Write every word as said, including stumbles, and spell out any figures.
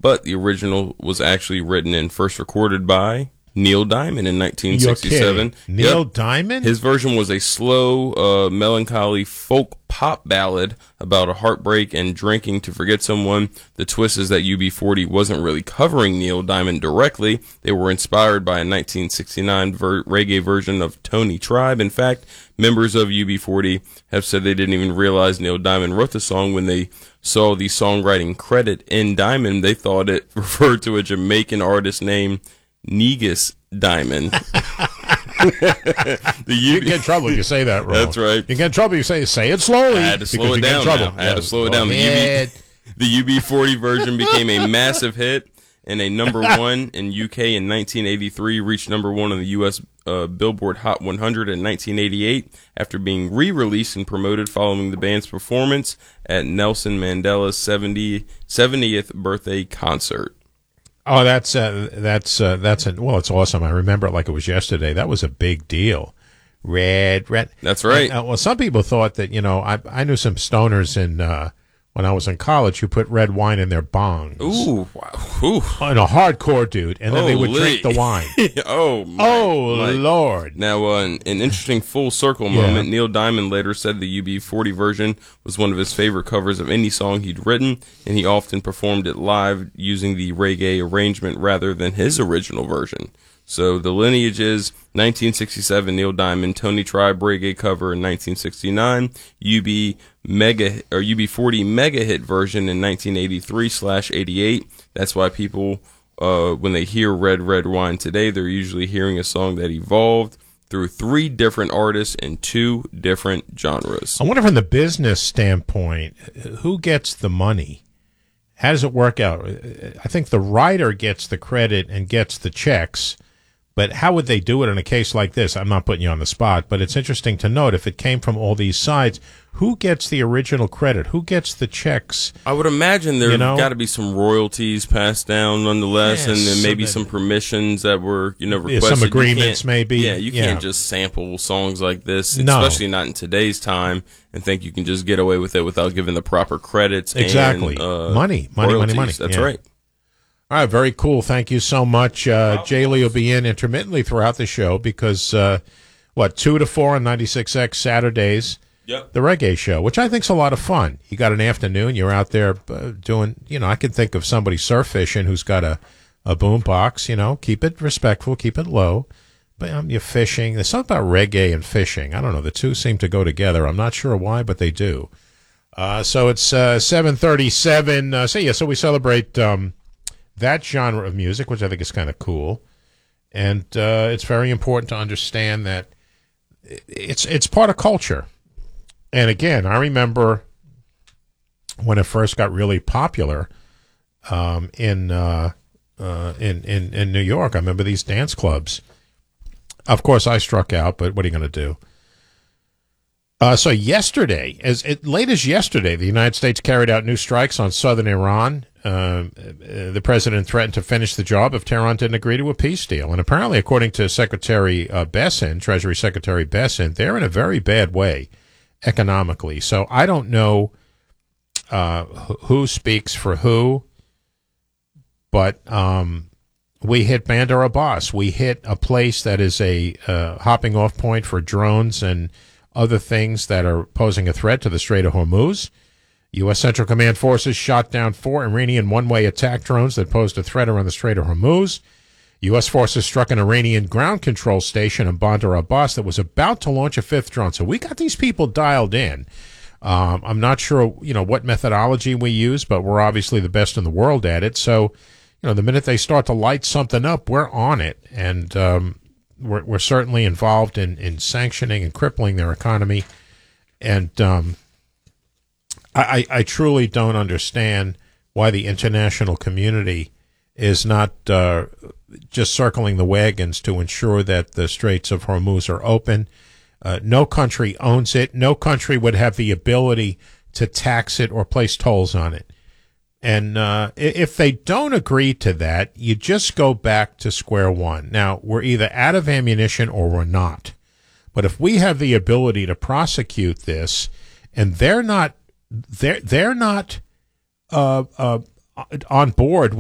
but the original was actually written and first recorded by Neil Diamond in nineteen sixty-seven. Neil Yep. Diamond? His version was a slow, uh, melancholy folk pop ballad about a heartbreak and drinking to forget someone. The twist is that U B forty wasn't really covering Neil Diamond directly. They were inspired by a nineteen sixty-nine ver- reggae version of Tony Tribe. In fact, members of U B forty have said they didn't even realize Neil Diamond wrote the song. When they saw the songwriting credit in Diamond, they thought it referred to a Jamaican artist named Negus Diamond. the you get in trouble if you say that wrong. That's right. You get in trouble if you say say it slowly. I had to slow it down now. I had to slow it down. The U B, the U B forty version became a massive hit and a number one in U K in nineteen eighty-three, reached number one on the U S uh, Billboard Hot one hundred in nineteen eighty-eight after being re-released and promoted following the band's performance at Nelson Mandela's seventieth birthday concert. Oh, that's uh, that's uh, that's a, well, it's awesome. I remember it like it was yesterday. That was a big deal. Red, red. That's right. And, uh, well, some people thought that, you know, I I knew some stoners in uh, when I was in college who put red wine in their bongs. Ooh, wow. Ooh. And a hardcore dude, and then oh, they would Lee. drink the wine. oh, my, oh my. Lord! Now, uh, an, an interesting full circle moment. Yeah. Neil Diamond later said the U B forty version was one of his favorite covers of any song he'd written, and he often performed it live using the reggae arrangement rather than his original version. So the lineage is nineteen sixty-seven Neil Diamond, Tony Tribe reggae cover in nineteen sixty-nine, U B mega or U B forty mega hit version in nineteen eighty-three slash eighty-eight. That's why people, uh, when they hear Red Red Wine today, they're usually hearing a song that evolved through three different artists in two different genres. I wonder, from the business standpoint, who gets the money? How does it work out? I think the writer gets the credit and gets the checks. But how would they do it in a case like this? I'm not putting you on the spot, but it's interesting to note, if it came from all these sides, who gets the original credit? Who gets the checks? I would imagine there's you know? got to be some royalties passed down nonetheless, yes, and then maybe some, some permissions that were, you know, requested. Yeah, some agreements maybe. Yeah, you yeah. can't just sample songs like this, no. especially not in today's time, and think you can just get away with it without giving the proper credits. Exactly. And, uh, money, money, royalties. money, money. That's yeah. right. All right, very cool. Thank you so much. Uh, Jay Lee will be in intermittently throughout the show because, uh, what, two to four on ninety-six X Saturdays, yep. the reggae show, which I think's a lot of fun. You got an afternoon, you're out there uh, doing, you know, I can think of somebody surf fishing who's got a, a boom box, you know, keep it respectful, keep it low. But um, you're fishing. There's something about reggae and fishing. I don't know. The two seem to go together. I'm not sure why, but they do. Uh, so it's uh, seven thirty-seven. Uh, so, yeah, so we celebrate um, that genre of music, which I think is kind of cool. And uh, it's very important to understand that it's it's part of culture. And again, I remember when it first got really popular um, in, uh, uh, in in in New York. I remember these dance clubs. Of course, I struck out, but what are you going to do? Uh, so yesterday, as it, late as yesterday, the United States carried out new strikes on southern Iran. Uh, the president threatened to finish the job if Tehran didn't agree to a peace deal. And apparently, according to Secretary uh, Bessent, Treasury Secretary Bessent, they're in a very bad way economically. So I don't know uh, who speaks for who, but um, we hit Bandar Abbas. We hit a place that is a uh, hopping off point for drones and other things that are posing a threat to the Strait of Hormuz. U S. Central Command forces shot down four Iranian one-way attack drones that posed a threat around the Strait of Hormuz. U S forces struck an Iranian ground control station in Bandar Abbas that was about to launch a fifth drone. So we got these people dialed in. Um, I'm not sure, you know, what methodology we use, but we're obviously the best in the world at it. So, you know, the minute they start to light something up, we're on it. And um, we're, we're certainly involved in, in sanctioning and crippling their economy. And um, I, I truly don't understand why the international community is not uh, just circling the wagons to ensure that the Straits of Hormuz are open. Uh, no country owns it. No country would have the ability to tax it or place tolls on it. And uh, if they don't agree to that, you just go back to square one. Now, we're either out of ammunition or we're not. But if we have the ability to prosecute this, and they're not, they're they're not uh, uh, on board